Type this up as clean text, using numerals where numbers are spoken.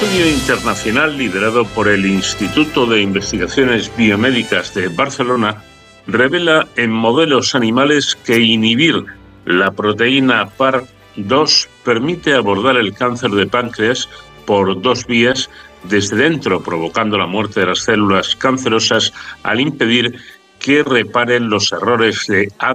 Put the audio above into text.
estudio internacional liderado por el Instituto de Investigaciones Biomédicas de Barcelona revela en modelos animales que inhibir la proteína PAR2 permite abordar el cáncer de páncreas por dos vías desde dentro, provocando la muerte de las células cancerosas al impedir que reparen los errores de